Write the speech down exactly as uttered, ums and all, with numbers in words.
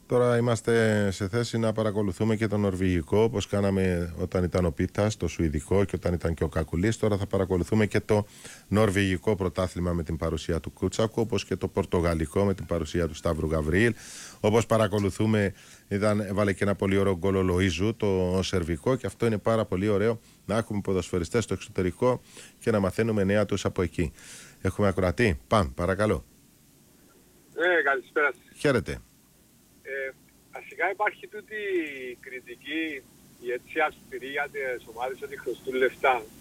Τώρα είμαστε σε θέση να παρακολουθούμε και το νορβηγικό, όπως κάναμε όταν ήταν ο Πίτας, το σουηδικό και όταν ήταν και ο Κακουλής. Τώρα θα παρακολουθούμε και το νορβηγικό πρωτάθλημα με την παρουσία του Κούτσακου, όπως και το πορτογαλικό με την παρουσία του Σταύρου Γαβριήλ. Όπως παρακολουθούμε, ήταν, έβαλε και ένα πολύ ωραίο γκολ ο Λοΐζου, το σερβικό, και αυτό είναι πάρα πολύ ωραίο να έχουμε ποδοσφαιριστές στο εξωτερικό και να μαθαίνουμε νέα τους από εκεί. Έχουμε ακροατή. Πάμε, παρακαλώ. Ναι, καλησπέρα σας. Χαίρετε. Ε, Αρχικά υπάρχει τούτη η κριτική, η έτσι αυστηρή για τις ομάδες ότι χρωστούν λεφτά.